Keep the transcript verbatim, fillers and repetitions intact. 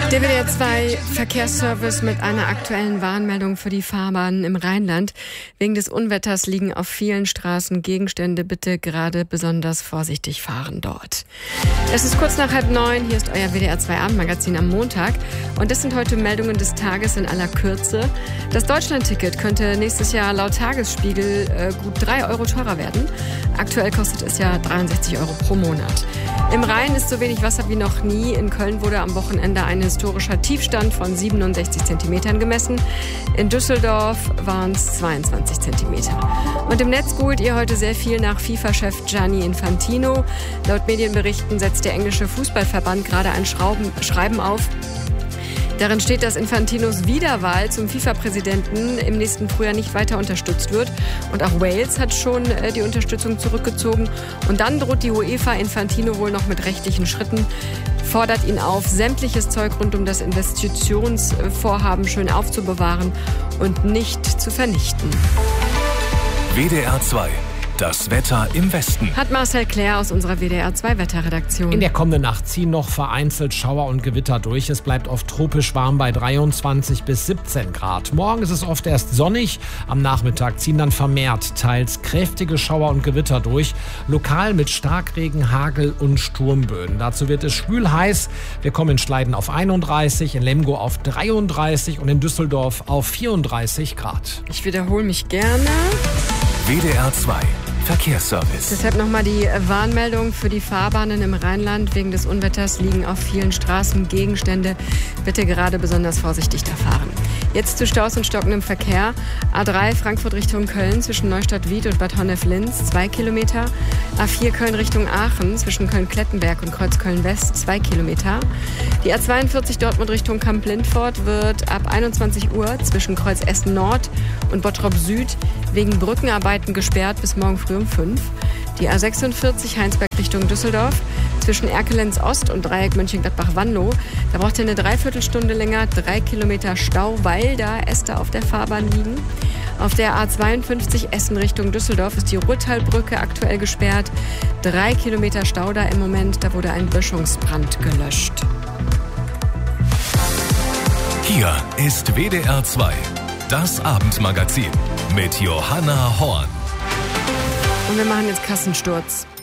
Der W D R zwei Verkehrsservice mit einer aktuellen Warnmeldung für die Fahrbahnen im Rheinland. Wegen des Unwetters liegen auf vielen Straßen Gegenstände. Bitte gerade besonders vorsichtig fahren dort. Es ist kurz nach halb neun. Hier ist euer W D R zwei Abendmagazin am Montag. Und das sind heute Meldungen des Tages in aller Kürze. Das Deutschlandticket könnte nächstes Jahr laut Tagesspiegel äh, gut drei Euro teurer werden. Aktuell kostet es ja dreiundsechzig Euro pro Monat. Im Rhein ist so wenig Wasser wie noch nie. In Köln wurde am Wochenende ein historischer Tiefstand von siebenundsechzig Zentimetern gemessen. In Düsseldorf waren es zweiundzwanzig Zentimeter. Und im Netz googelt ihr heute sehr viel nach FIFA-Chef Gianni Infantino. Laut Medienberichten setzt der englische Fußballverband gerade ein Schrauben, Schreiben auf. Darin steht, dass Infantinos Wiederwahl zum FIFA-Präsidenten im nächsten Frühjahr nicht weiter unterstützt wird. Und auch Wales hat schon die Unterstützung zurückgezogen. Und dann droht die UEFA Infantino wohl noch mit rechtlichen Schritten, fordert ihn auf, sämtliches Zeug rund um das Investitionsvorhaben schön aufzubewahren und nicht zu vernichten. W D R zwei. Das Wetter im Westen. Hat Marcel Claire aus unserer W D R zwei Wetterredaktion. In der kommenden Nacht ziehen noch vereinzelt Schauer und Gewitter durch. Es bleibt oft tropisch warm bei dreiundzwanzig bis siebzehn Grad. Morgen ist es oft erst sonnig. Am Nachmittag ziehen dann vermehrt teils kräftige Schauer und Gewitter durch. Lokal mit Starkregen, Hagel und Sturmböen. Dazu wird es schwül heiß. Wir kommen in Schleiden auf einunddreißig, in Lemgo auf dreiunddreißig und in Düsseldorf auf vierunddreißig Grad. Ich wiederhole mich gerne. W D R zwei. Verkehrsservice. Deshalb nochmal die Warnmeldung für die Fahrbahnen im Rheinland. Wegen des Unwetters liegen auf vielen Straßen Gegenstände. Bitte gerade besonders vorsichtig da fahren. Jetzt zu Staus und stockendem Verkehr. A drei Frankfurt Richtung Köln zwischen Neustadt-Wied und Bad Honnef-Linz, zwei Kilometer. A vier Köln Richtung Aachen zwischen Köln-Klettenberg und Kreuzköln-West, zwei Kilometer. Die A zweiundvierzig Dortmund Richtung Kamp-Lindfort wird ab einundzwanzig Uhr zwischen Kreuz Essen Nord und Bottrop Süd wegen Brückenarbeiten gesperrt bis morgen früh um fünf. Die A sechsundvierzig Heinsberg Richtung Düsseldorf zwischen Erkelenz Ost und Dreieck Mönchengladbach-Wanlo. Da braucht ihr eine Dreiviertelstunde länger, drei Kilometer Stau, weil da Äste auf der Fahrbahn liegen. Auf der A zweiundfünfzig Essen Richtung Düsseldorf ist die Ruhrtalbrücke aktuell gesperrt. Drei Kilometer Stau da im Moment, da wurde ein Böschungsbrand gelöscht. Hier ist W D R zwei, das Abendmagazin mit Johanna Horn. Und wir machen jetzt Kassensturz.